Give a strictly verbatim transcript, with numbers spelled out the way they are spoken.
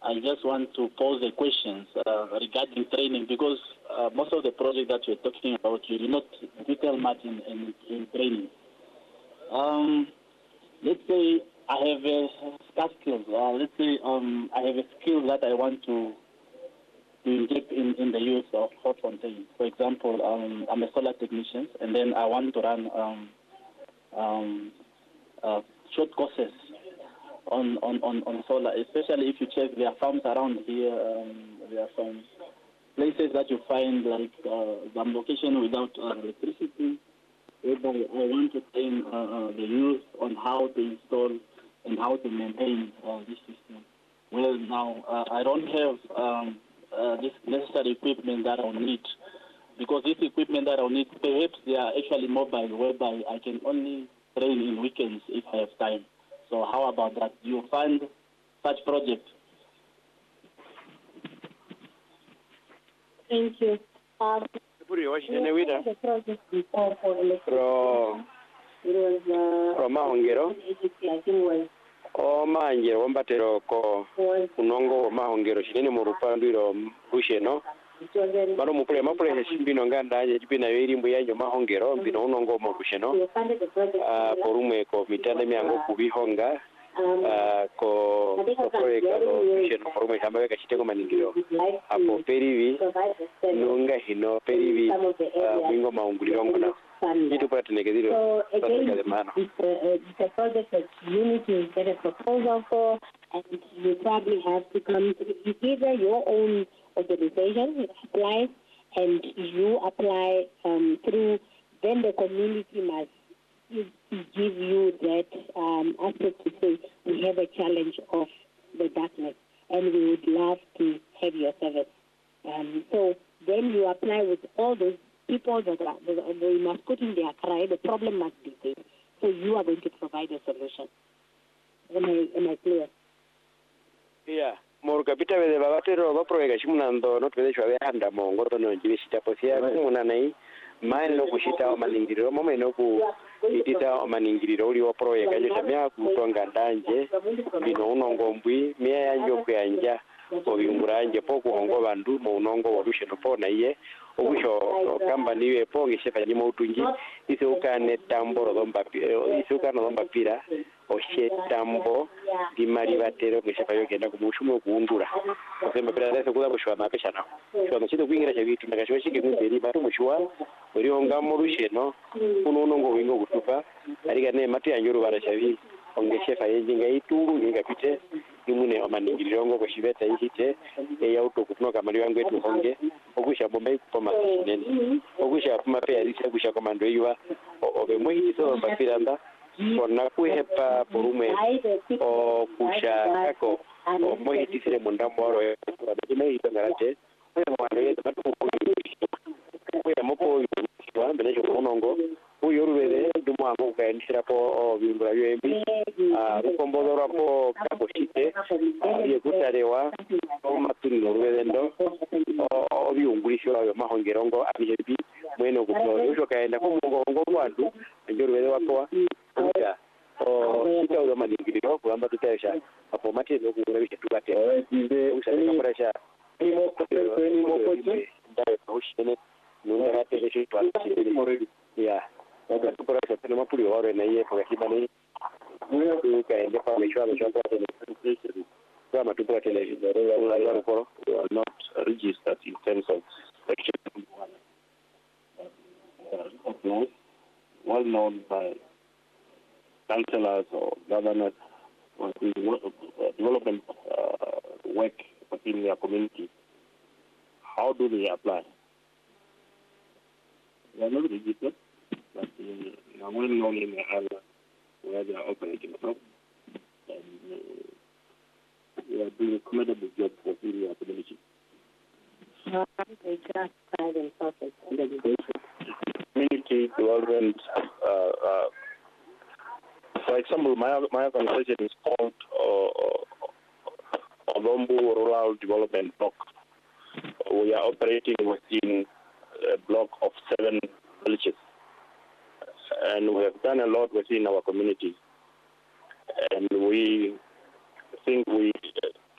I just want to pose a question uh, regarding training because uh, most of the projects that you're talking about, you do not detail much in, in, in training. Um, let's say I have a scarce skills. Uh, let's say um, I have a skill that I want to, to inject in, in the use of hot fontaine. For example, um, I'm a solar technician, and then I want to run um, um, uh, short courses on, on, on, on solar, especially if you check there are farms around here. Um, there are some places that you find like uh, some location without uh, electricity. Whereby I want to train uh, uh, the youth on how to install and how to maintain uh, this system. Well, now uh, I don't have um, uh, this necessary equipment that I'll need, because this equipment that I'll need, perhaps they are actually mobile, whereby I can only train in weekends if I have time. So how about that? Do you fund such projects? Thank you. Um, the project before for electricity, it was uh, Mahongero. I think was O mahangero wambatero ko unongo mahongero shinene mu rupandiro busheno baro mupule mapule shimbino nganda je bina yiri mbu yanyo mahongero bino unongo mu busheno ah porumwe ko mitanda miango kubihonga ah ko ko project ko busheno porumwe kamba ka chiteko maningiro apo perivi nunga hino perivi bingo maunguliro ngona. So again, it's a, it's a project that you need to get a proposal for, and you probably have to come to either your own organization apply, and you apply um, through. Then the community must give you that um, aspect to say we have a challenge of the darkness, and we would love to have your service. Um, so then you apply with all those people that are, they must put in their cry, the problem must be there. So you are going to provide a solution. Am I, am I clear? Yeah. More capita de babatero va proega chimunando not vede chwa handa mongo to no jibe shita posia kumuna nai mai no kushita o maningiriro mama no ku itita o maningiriro uri wa proega je tamya kutonga ndanje bino unongo mbwi mia yanjo kuyanja o yunguranje po kuhongo bandu mo unongo warushe no po na iye obusho kamba niwe po ngishefa nyimo utunji ise ukane tamboro domba ise ukane domba pira o shetambo di mari batero ngishefa yogenda kumushumo kuundura osemba pira lese kuza bushwa mapesha na shwa nchito kuingira cha vitu nakashwa shike kumberi batu mushwa uri onga morushe no kuno unongo wingo kutupa ariga ne matu yanjuru bara chavi ongeshefa yinga ituru ninga pite imune omaningirirongo ko shibeta yihite e yauto kunoka mali wangu etu honge ogusha bombe kupoma nene ogusha kuma pe alisa ogusha komando yiwa obe moyi so bafiranda kona kuhepa porume o kusha kako o moyi tisere mundambo oro abime itangarate mwando yetu batu ko ko mopo yiwa mbele jo konongo uyorubere dumwa ngo kaendira po bimbura yembi a rukombodoro po kaboshite ye kutarewa o maturi norubere ndo o biungulisho ayo mahongerongo abihebi mweno kuno yosho kaenda ko mungongo kwandu njorubere wako kuta o kita ulo maningiriro kulamba tutesha apo mate no kugura bishe tubate usale kapresha ni mo ko ni mo ko ji dai ko shene nunga rate shi twala ya oka tu por eso tenemos puro oro en ahí porque aquí van y que en depa me chua me chua para el programa tu por el not registered in terms of section one well known by councillors or governors or development uh, work within their community. How do they apply? They are not registered, but they are well known in the area where they are operating from. And uh, they are doing a commendable job for their community. No, they just try themselves in the Community development, uh, uh, for example, my, my organization is called uh, Olombu Rural Development Block. We are operating within a block of seven villages, and we have done a lot within our community, and we think we